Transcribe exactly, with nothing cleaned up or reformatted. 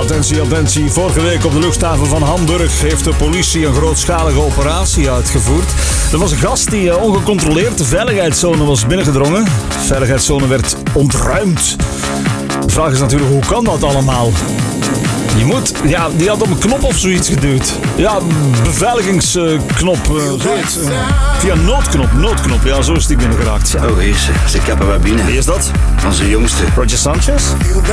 attentie, attentie. Vorige week op de luchthaven van Hamburg heeft de politie een grootschalige operatie uitgevoerd. Er was een gast die uh, ongecontroleerd de veiligheidszone was binnengedrongen. De veiligheidszone werd ontruimd. De vraag is natuurlijk, hoe kan dat allemaal? Je moet, ja, die had op een knop of zoiets geduwd. Ja, beveiligingsknop, uh, zoiets. Uh, via noodknop, noodknop, ja, zo is die binnengeraakt. Ja. Oh, hier, ze, ze kappen wat binnen. Wie is dat? Onze jongste. Roger Sanchez?